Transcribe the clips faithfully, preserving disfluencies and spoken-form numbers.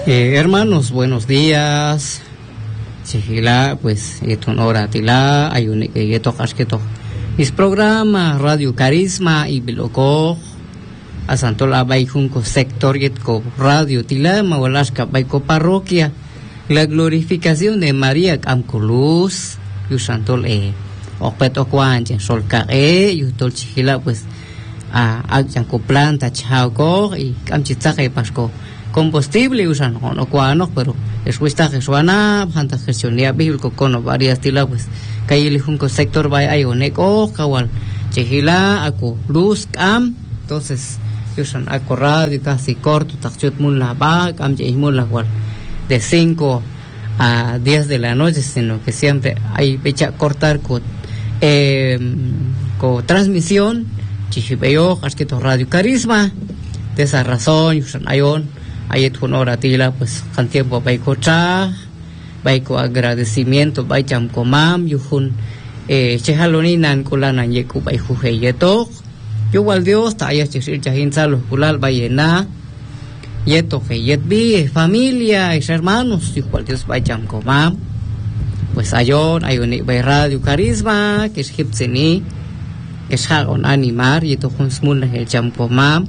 Eh, hermanos, buenos días. Chihila, pues, eton hora tila, ayune que yeto kasketo. Mis programas Radio Carisma y Biloko, asantola baijunco sector yetko Radio tila, mawalaska baiko parroquia, la glorificación de María Camculuz, yusantol e, okpeto kwanchen solka e, yutol chihila, pues, a agyanko planta chauko y kamchitsake pasco. Combustible usan no cuano pero es cuesta que suena hanta gestionía biblico con varias tila pues calle junco sector by ayoneco kawal chehila aku luz cam entonces usan ako radio casi corto tachut mun la ba cam mun la cual de cinco a diez de la noche sino que siempre hay fecha cortar con eh, con transmisión chihibeyo asqueto Radio Carisma de esa razón usan ayon ayet con hora tila pues kan tiempo baiko cha baiko agradecimiento bai cham komam yuhun eh chehaloninan kulanan yeku bai jujeyeto yo wal Dios ta ayat chir chahin salo kulal bayena yeto heyet bi familia y hermanos igual Dios bai cham komam pues ayon ayoni bai Radio Carisma que es hipseni es hagon animar yeto hun smun el cham komam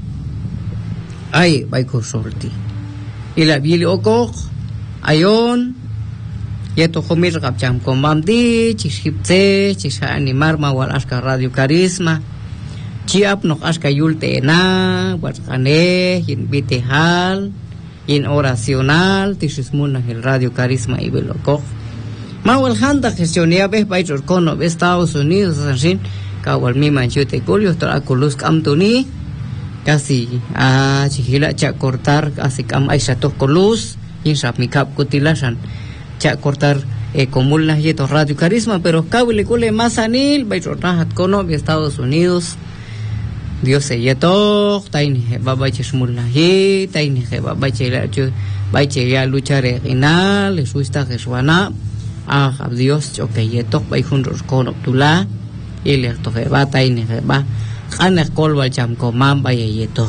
ay baiko sorti y la bili okok ayon yeto khomir kap cham komam di chishipse chisha animar mawal aska Radio Carisma chiap nok aska yulte na watane yin bitehal yin oracional tisismuna el Radio Carisma y belokok mawal handa gestionia be baitor kono be Estados Unidos asin kawal mi manchute kulio tra kulus kamtuni casi a chihila cha cortar casi cam aisha to koluz yin sap mikap kutilasan cha cortar eh, común las yetos Radio Carisma pero kabule kule masanil baitronahat kono de Estados Unidos Dios se yeto taini baba chesmul lahi taini baba chela chu baiche ya luchar final le suista jesuana a Dios choque yeto bai junros kono tula y le to ba taini ba ana kolwa cham komam bayeto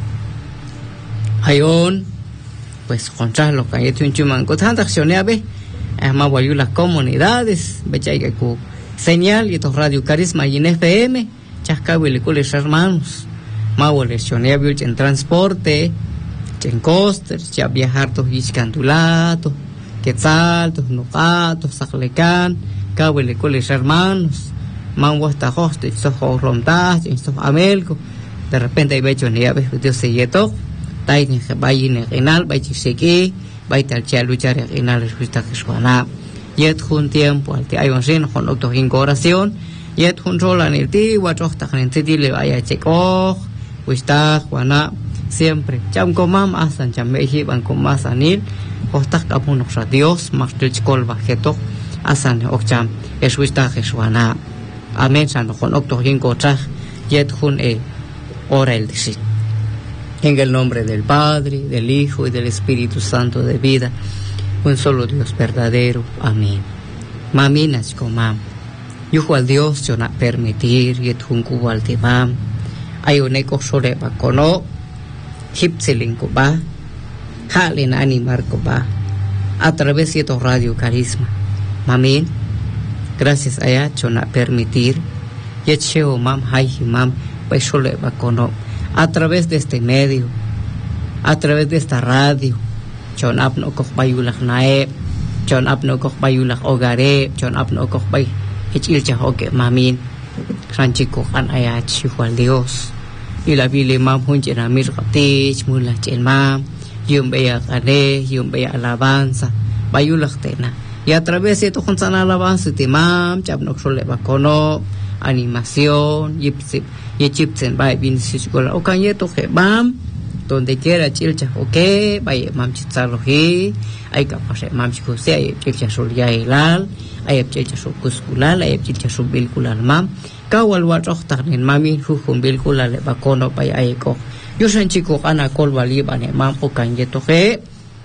ayon pues contra lo que hay un chuman con tanta acciones be ama wayu las comunidades bechay que ku señal y to Radio Carisma y en F M chascabile coles hermanos ma voleciones bi en transporte en coster ya viajar to hiscantulato quetzal to nocato saclecan cabile coles hermanos man guasta hoste so romtas so amelco de repente hay becho ni abe Dios se yeto tai ni bai ni renal bai chiseki bai tal cha luchar renal respuesta que suena yet un tiempo al te hay un sin con auto en oración yet un rola en el ti guacho ta gente dile vaya checo gusta juana siempre cham komam asan cham meji ban komas anil hosta kapun nos Dios más del colva geto asan okcham es gusta que suena amén san con octo cinco tra yet hun e ora el decir en el nombre del Padre del Hijo y del Espíritu Santo de vida un solo Dios verdadero amén maminas komam yujo al Dios yo na permitir yet hun kuwal timam ayoneko sore ba kono hipselin ko ba halen animar ko ba a través de tu Radio Carisma mamin gracias a ella chona permitir yecheo mam hay mam paisole bakono a través de este medio a través de esta radio chon apno ko bayulak nae chon apno ko bayulak ogare chon apno ko bay hechil cha hoke mamin ranchiko kan aya chihual Dios y la bile mam hunjena mir qatich mula chel mam yum beya kane yum beya alabanza bayulak tena y a través de esto con sana alabanza timam chapno sole bakono animación yipsip yipsen bai bin sisgola o kanyeto ke bam donde quiera chilcha okay bai mam chitsalohi ay kapase mam chikose ay chilcha solia hilal ay chilcha so kuskulal ay chilcha so bilkulal mam kawal wa tohtarnen mami hukun bilkulal bakono bai ay ko yo san chico ana kolwali bane mam o kanyeto ke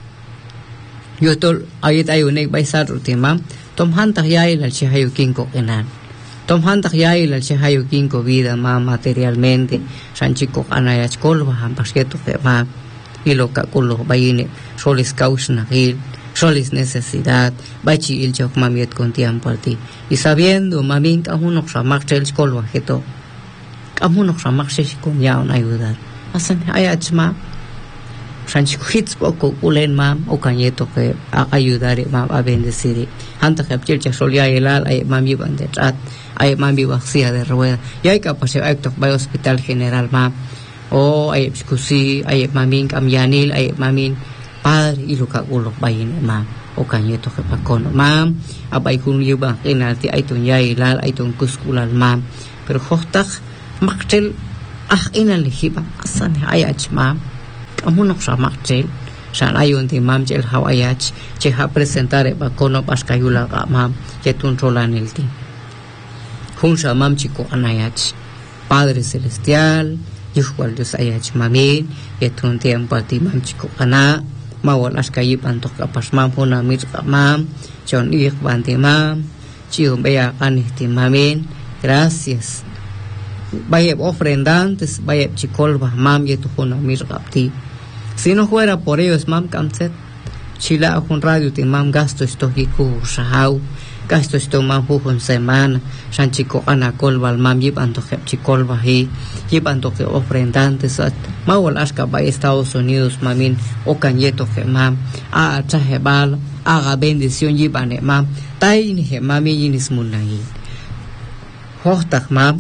yo tol ayit ayunek bai sadro timam tom hantah yai lal chihayu kinko enan tom hantah yai lal chihayu kinko vida ma materialmente san chico ana ya kolwa ham pasketo ke ma y lo caculo bayine soles causna gil soles necesidad bachi il chok mamiet con tiempo ti y sabiendo mamin kamunok sa makchel kolwa heto kamunok sa makche con ya una ayudar asan ayachma sanchiko hits poco ulen mam o cañeto que a ayudar mam a bendecir anta que apchel solia elal ay mami banderat ay mami vacía de rueda y hay capacidad hay to by hospital general mam o ay psikusi ay mamin kamyanil ay mamin padre y lo cagulo bayin mam o cañeto que pacono mam abay kun yuba inalti ay to yai lal ay to kuskulal mam pero hostak maktel ah inal hiba asan ayach mam amunok sa maktel san ayun ti mam jel hawayach che ha presentare pacono paskayula mam jetun rolanelti hunsa mam chico anayach Padre celestial yuhwal Dios ayach mamin jetun tiempo ti mam chico ana mawal askayi pantok kapas mam huna mir mam chon ik banti mam chium beya anihti mamin gracias vaya ofrendantes vaya chicolba mam yetu huna mir kapti si no fuera por ellos mam kamset chila un radio ti mam gasto esto hiku shahau gasto esto mam hukun semana shan chico ana kolbal mam yip antok chicolba hi yip antok ofrendantes mawal aska vaya Estados Unidos mamin o cañeto que mam a chahebal haga bendición yibane mam tai ni he mami yinis munai hohtak mam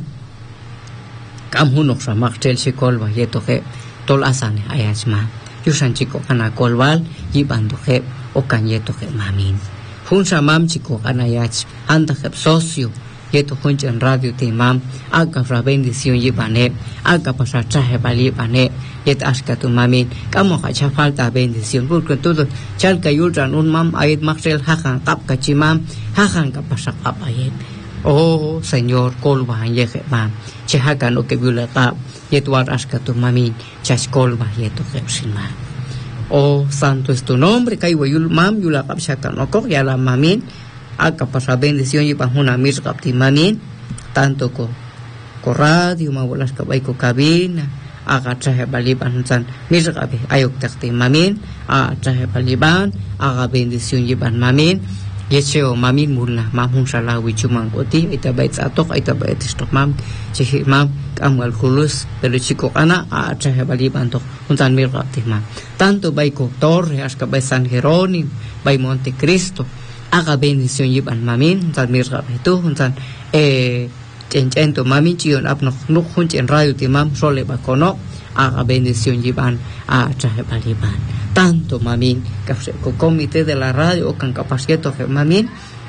kam hunok sa maktel chicolba yeto que tol asane ayach mam yusan chico ana kolbal yibando que o cañeto que mamin hunsa mam chico ana yach anda que socio yeto hunchan radio ti mam aga fra bendición yibane aga pasar chahebal yibane yet aska tu mamin kamo hacha falta bendición porque todo chalka yulran un mam ayet maksel hakan kap kachimam hakan kapasak kap ayet oh señor kolba yeje mam che hakan o que violata yet war aska tu mamin chas kolba yeto kepsima oh santo es tu nombre kaiwa yul mam yula kap shakan okok ya la mamin aga pasar bendición y una mir kap ti mamin tanto ko ko radio mabolas ka bay ko cabina aga trahe baliban san mirgabe ayok takti mamin a trahe baliban aga bendición yiban mamin yecheo mamin mulna mahun salawi chumang oti ita bait atok ita bait stok mam chehi mam kamal khulus pero chico ana a trahe baliban to untan mirgabti mam tanto bay ko torre aska bay San Jerónimo bay Monte Cristo aga bendición yiban mamin untan mirgabe tu untan eh Chento mami chion apno nuk hunchen radio timam sole bakono haga bendición yiban a traje baliban tanto mamin que comité de la radio o can capacieto que mamin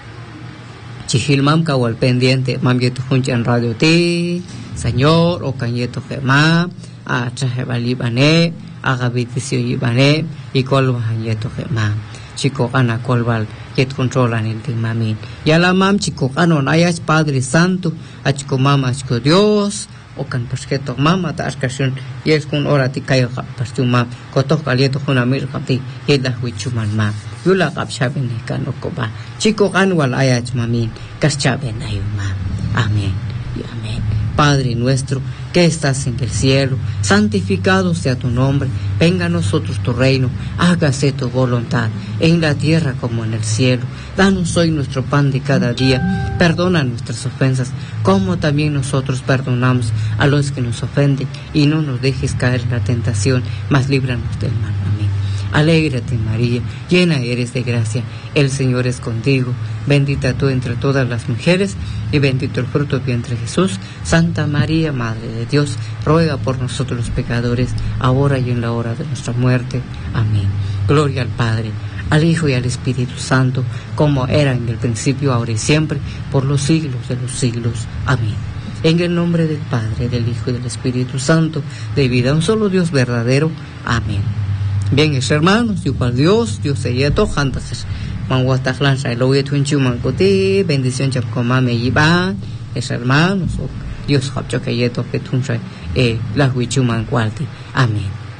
chihil mam kawal pendiente mam yeto hunchen radio ti señor o cañeto que mam a traje balibane haga bendición yibane y kolba yeto que mam chico ana kolbal yet controlan el mamin ya la mam chico anon ayas Padre Santo a chico mama chico Dios o can pasqueto mama ta askasion y es con hora ti kayo pastu mam kotok kalieto kuna mir kapti yela huichuman mam yula kap shaben kan okoba chico anwal ayas mamin kas chaben ayu mam amén y amén. Padre nuestro que estás en el cielo, santificado sea tu nombre, venga a nosotros tu reino, hágase tu voluntad, en la tierra como en el cielo. Danos hoy nuestro pan de cada día, perdona nuestras ofensas, como también nosotros perdonamos a los que nos ofenden, y no nos dejes caer en la tentación, mas líbranos del mal. Amén. Alégrate María, llena eres de gracia, el Señor es contigo, bendita tú entre todas las mujeres, y bendito el fruto del vientre Jesús. Santa María, Madre de Dios, ruega por nosotros los pecadores, ahora y en la hora de nuestra muerte. Amén. Gloria al Padre, al Hijo y al Espíritu Santo, como era en el principio, ahora y siempre, por los siglos de los siglos. Amén. En el nombre del Padre, del Hijo y del Espíritu Santo, de vida a un solo Dios verdadero. Amén. Bien, mis hermanos, yo para Dios, Dios se yeto, jantas, manguatajlan, lo yeto en chumancoti, bendición chapcomame yiban, mis hermanos, Dios japcho que yeto que tunsa, eh, la huichuman cualti. Amén.